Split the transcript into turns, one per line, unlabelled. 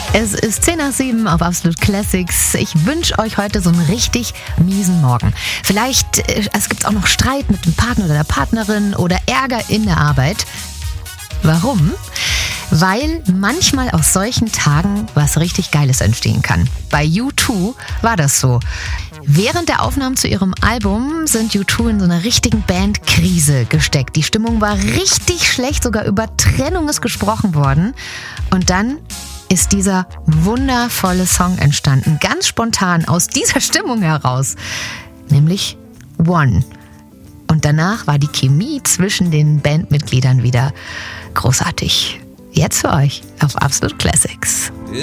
Es ist 6:10 auf Absolute Classics. Ich wünsche euch heute so einen richtig miesen Morgen. Vielleicht es gibt auch noch Streit mit dem Partner oder der Partnerin oder Ärger in der Arbeit. Warum? Weil manchmal aus solchen Tagen was richtig Geiles entstehen kann. Bei U2 war das so. Während der Aufnahmen zu ihrem Album sind U2 in so einer richtigen Bandkrise gesteckt. Die Stimmung war richtig schlecht, sogar über Trennung ist gesprochen worden. Und dann ist dieser wundervolle Song entstanden, ganz spontan aus dieser Stimmung heraus, nämlich One. Und danach war die Chemie zwischen den Bandmitgliedern wieder großartig. Jetzt für euch auf Absolute Classics.